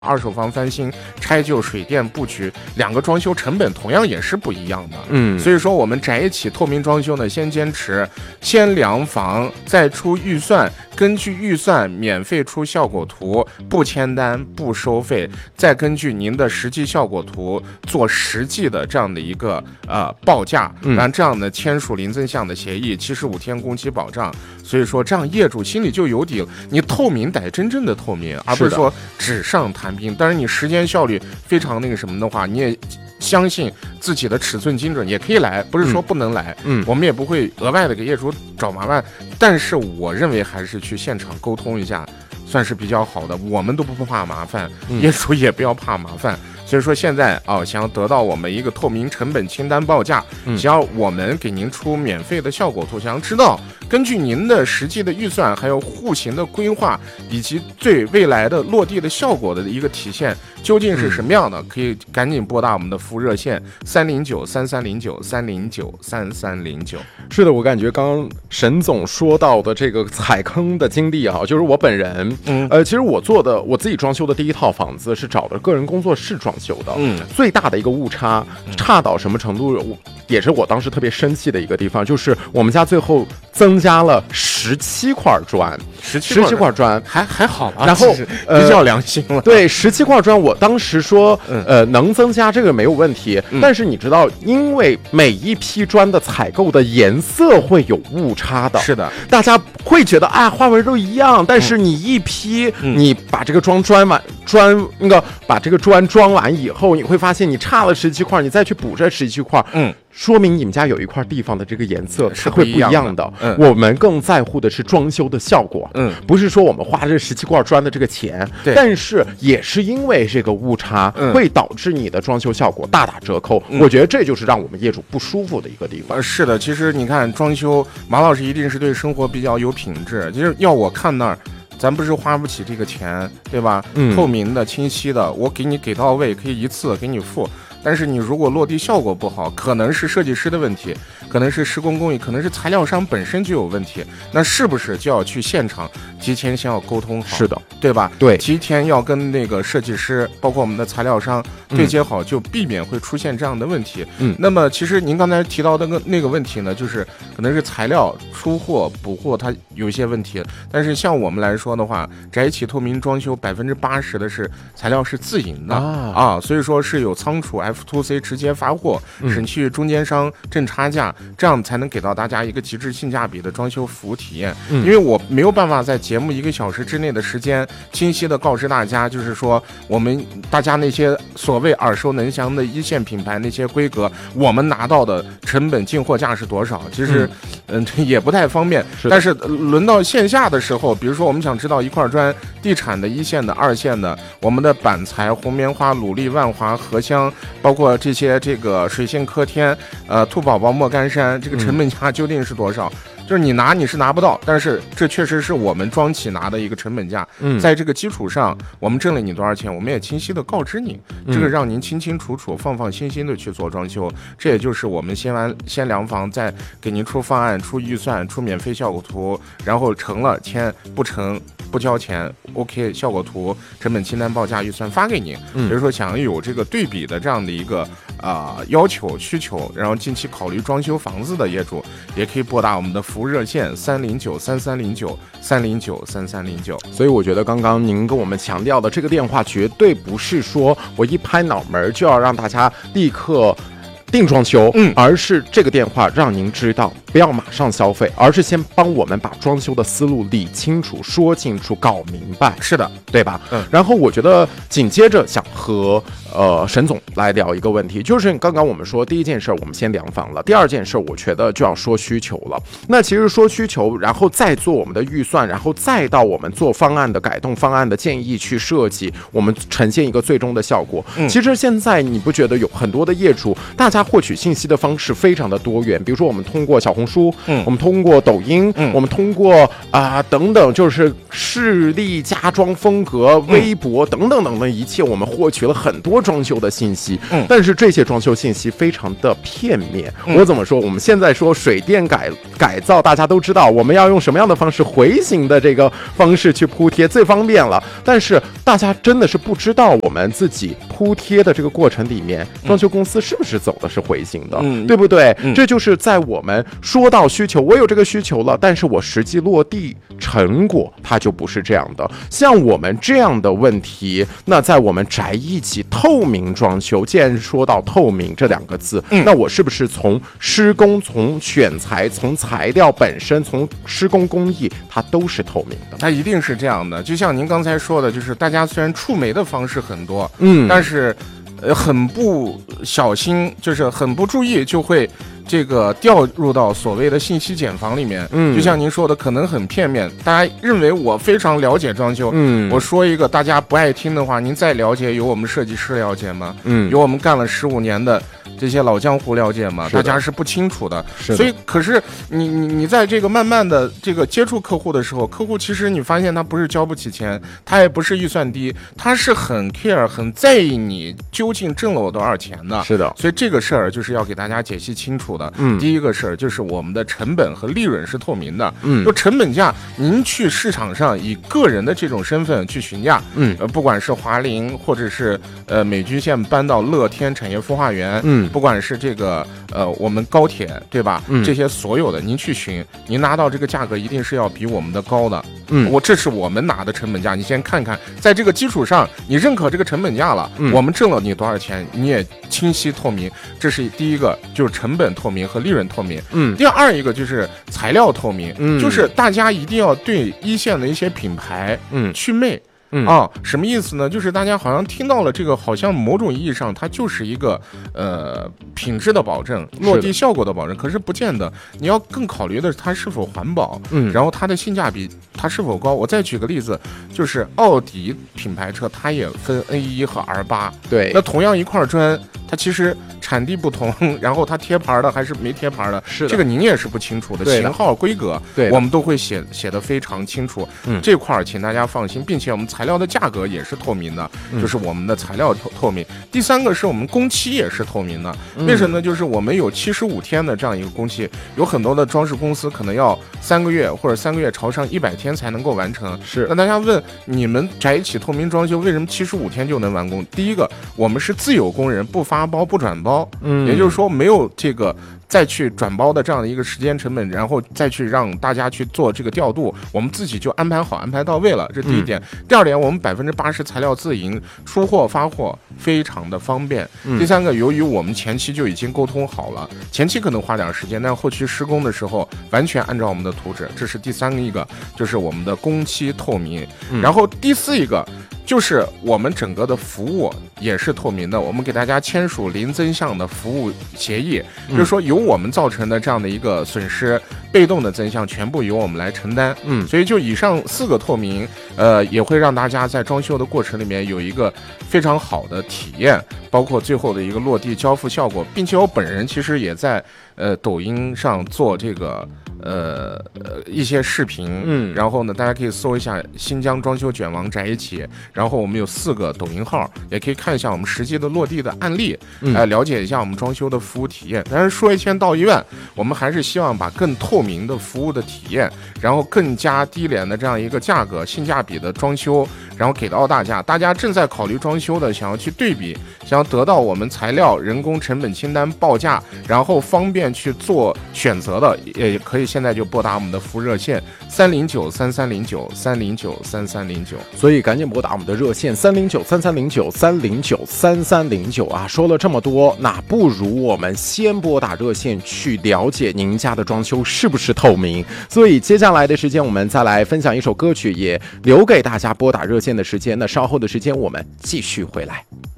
二手房翻新、拆旧、水电布局，两个装修成本同样也是不一样的。所以说我们宅企透明装修呢，先坚持先量房，再出预算，根据预算免费出效果图，不签单不收费，再根据您的实际效果图做实际的这样的一个报价，然后这样呢签署零增项的协议，75天工期保障。所以说这样业主心里就有底了，你透明得真正的透明，而不是说纸上谈兵。当然你时间效率非常那个什么的话，你也相信自己的尺寸精准，也可以来，不是说不能来。我们也不会额外的给业主找麻烦，但是我认为还是去现场沟通一下算是比较好的，我们都不怕麻烦，业主也不要怕麻烦。所以说现在想要得到我们一个透明成本清单报价，想要我们给您出免费的效果图，想要知道根据您的实际的预算，还有户型的规划，以及对未来的落地的效果的一个体现究竟是什么样的，可以赶紧拨打我们的服务热线309-3309-309-3309。 是的，我感觉刚刚沈总说到的这个踩坑的经历就是我本人，其实我自己装修的第一套房子是找的个人工作室装修的，最大的一个误差，差到什么程度，也是我当时特别生气的一个地方，就是我们家最后增加了17块砖，17块砖还好啊， 然后比较良心了。 对，17块砖，我当时说，能增加这个没有问题，但是你知道，因为每一批砖的采购的颜色会有误差的， 是的， 大家会觉得花纹都一样，但是你一批，你把这个把这个砖装完以后，你会发现你差了17块，你再去补这17块，说明你们家有一块地方的这个颜色是会不一样的。我们更在乎的是装修的效果，不是说我们花这17块砖的这个钱，但是也是因为这个误差会导致你的装修效果大打折扣。我觉得这就是让我们业主不舒服的一个地方。 是的，其实你看装修，马老师一定是对生活比较有品质，就是要我看那儿。咱不是花不起这个钱，对吧？透明的、清晰的，我给你给到位，可以一次给你付。但是你如果落地效果不好，可能是设计师的问题，可能是施工工艺，可能是材料商本身就有问题，那是不是就要去现场提前先要沟通好？ 是的， 对吧？ 对， 提前要跟那个设计师，包括我们的材料商对接好，就避免会出现这样的问题。那么其实您刚才提到的那个问题呢，就是可能是材料出货补货它有一些问题，但是像我们来说的话，宅企透明装修80%的是材料是自营的所以说是有仓储F2C 直接发货，省去中间商挣差价，这样才能给到大家一个极致性价比的装修服务体验。因为我没有办法在节目1个小时之内的时间清晰的告知大家，就是说我们大家那些所谓耳熟能详的一线品牌那些规格，我们拿到的成本进货价是多少，其实也不太方便。但是轮到线下的时候，比如说我们想知道一块砖地产的1线的2线的，我们的板材、红棉花、鲁丽、万华、荷香，包括这些这个水性科天、兔宝宝、莫干山，这个成本价究竟是多少？就是你是拿不到，但是这确实是我们装企拿的一个成本价。在这个基础上，我们挣了你多少钱，我们也清晰的告知你，这个让您清清楚楚、放放心心的去做装修。这也就是我们先量房，再给您出方案、出预算、出免费效果图，然后成了签，不成不交钱 ，OK， 效果图、成本清单、报价、预算发给您。比如说想有这个对比的这样的一个要求需求，然后近期考虑装修房子的业主，也可以拨打我们的服务热线309-3309-309-3309。 所以我觉得刚刚您跟我们强调的这个电话，绝对不是说我一拍脑门就要让大家立刻定装修，而是这个电话让您知道不要马上消费，而是先帮我们把装修的思路理清楚、说清楚、搞明白。 是的， 对吧？然后我觉得紧接着想和沈总来聊一个问题，就是刚刚我们说第一件事我们先量房了，第二件事我觉得就要说需求了。那其实说需求，然后再做我们的预算，然后再到我们做方案的改动方案的建议去设计，我们呈现一个最终的效果。其实现在你不觉得有很多的业主，大家获取信息的方式非常的多元，比如说我们通过小红红书，我们通过抖音，我们通过等等，就是势力家装风格、微博等等等等一切，我们获取了很多装修的信息。但是这些装修信息非常的片面。我怎么说？我们现在说水电改造，大家都知道我们要用什么样的方式，回形的这个方式去铺贴最方便了。但是大家真的是不知道我们自己铺贴的这个过程里面，装修公司是不是走的是回形的，对不对？这就是在我们说到需求，我有这个需求了，但是我实际落地成果它就不是这样的。像我们这样的问题，那在我们宅一起透明装修，既然说到透明这2个字，那我是不是从施工、从选材、从材料本身、从施工工艺，它都是透明的？ 它一定是这样的。就像您刚才说的，就是大家虽然触媒的方式很多，但是很不小心，就是很不注意，就会这个掉入到所谓的信息茧房里面。就像您说的，可能很片面，大家认为我非常了解装修。我说一个大家不爱听的话，您再了解有我们设计师了解吗？有我们干了15年的这些老江湖了解吗？大家是不清楚的。所以可是你在这个慢慢的这个接触客户的时候，客户其实你发现他不是交不起钱，他也不是预算低，他是很 care 很在意你究竟挣了我多少钱的。 是的。 所以这个事儿就是要给大家解析清楚的。第一个事儿就是我们的成本和利润是透明的。就成本价，您去市场上以个人的这种身份去询价，不管是华菱或者是美居线搬到乐天产业孵化园，不管是这个我们高铁，对吧？这些所有的您去询，您拿到这个价格一定是要比我们的高的。这是我们拿的成本价，你先看看，在这个基础上，你认可这个成本价了，我们挣了你多少钱，你也清晰透明。这是第一个，就是成本透明和利润透明。第二一个就是材料透明，就是大家一定要对一线的一些品牌祛魅。什么意思呢？就是大家好像听到了这个，好像某种意义上它就是一个品质的保证，落地效果的保证。可是不见得，你要更考虑的是它是否环保，然后它的性价比它是否高。我再举个例子，就是奥迪品牌车它也分 A1 和 R8， 对， 那同样一块砖，它其实产地不同，然后它贴牌的还是没贴牌的， 是的， 这个您也是不清楚的，型号规格，我们都会写得非常清楚。这块请大家放心，并且我们材料的价格也是透明的，就是我们的材料透明。第三个是我们工期也是透明的，为什么呢？就是我们有75天的这样一个工期，有很多的装饰公司可能要3个月或者3个月朝上100天才能够完成。 是， 那大家问你们宅一起透明装修为什么75天就能完工？第一个，我们是自有工人，不发包不转包，也就是说没有这个再去转包的这样的一个时间成本，然后再去让大家去做这个调度，我们自己就安排好安排到位了，这第一点。第二点，我们80%材料自营，出货发货非常的方便。第三个，由于我们前期就已经沟通好了，前期可能花点时间，但后期施工的时候完全按照我们的图纸，这是第三个一个，就是我们的工期透明。然后第四一个就是我们整个的服务也是透明的，我们给大家签署零增项的服务协议，就是说由我们造成的这样的一个损失，被动的增项全部由我们来承担。所以就以上4个透明，也会让大家在装修的过程里面有一个非常好的体验，包括最后的一个落地交付效果，并且我本人其实也在抖音上做这个一些视频，然后呢，大家可以搜一下新疆装修卷王宅一起，然后我们有4个抖音号，也可以看一下我们实际的落地的案例，了解一下我们装修的服务体验。但是说一千道一万，我们还是希望把更透明的服务的体验，然后更加低廉的这样一个价格，性价比的装修，然后给到大家。大家正在考虑装修的，想要去对比，想要得到我们材料、人工成本清单报价，然后方便去做选择的，也可以现在就拨打我们的服务热线3093309，3093309， 所以赶紧拨打我们的热线3093309，3093309啊！说了这么多，那不如我们先拨打热线去了解您家的装修是不是透明。所以接下来的时间，我们再来分享一首歌曲，也留给大家拨打热线的时间。那稍后的时间，我们继续回来。